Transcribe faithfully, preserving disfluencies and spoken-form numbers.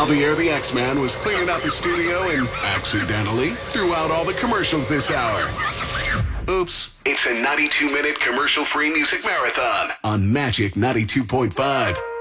Javier the X-Man was cleaning out the studio and accidentally threw out all the commercials this hour. Oops. It's a ninety-two minute commercial-free music marathon on Magic ninety-two point five.